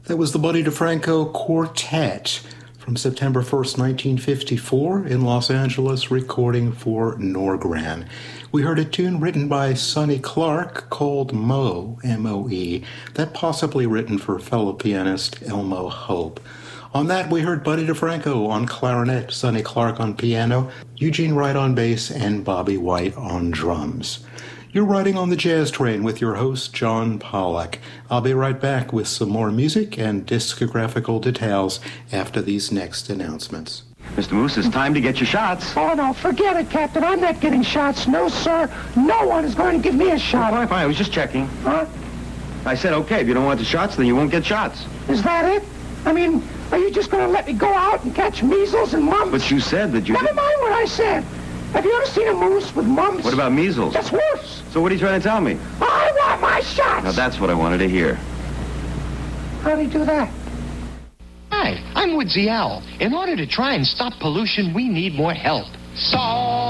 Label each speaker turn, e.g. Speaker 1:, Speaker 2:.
Speaker 1: That was the Buddy DeFranco Quartet from September 1st, 1954 in Los Angeles, recording for Norgran. We heard a tune written by Sonny Clark called Moe, M-O-E, that possibly written for fellow pianist Elmo Hope. On that, we heard Buddy DeFranco on clarinet, Sonny Clark on piano, Eugene Wright on bass, and Bobby White on drums. You're riding on the Jazz Train with your host, John Pollack. I'll be right back with some more music and discographical details after these next announcements.
Speaker 2: Mr. Moose, it's time to get your shots.
Speaker 3: Oh, no, forget it, Captain. I'm not getting shots. No, sir. No one is going to give me a shot.
Speaker 2: Fine, fine. I was just checking.
Speaker 3: Huh?
Speaker 2: I said, okay, if you don't want the shots, then you won't get shots.
Speaker 3: Is that it? I mean, are you just going to let me go out and catch measles and mumps?
Speaker 2: But you said that you...
Speaker 3: Never mind what I said. Have you ever seen a moose with mumps?
Speaker 2: What about measles?
Speaker 3: That's worse.
Speaker 2: So what are you trying to tell me?
Speaker 3: I want my shots.
Speaker 2: Now, that's what I wanted to hear.
Speaker 3: How do you do that?
Speaker 4: Hi, I'm Woodsy Owl. In order to try and stop pollution, we need more help. So...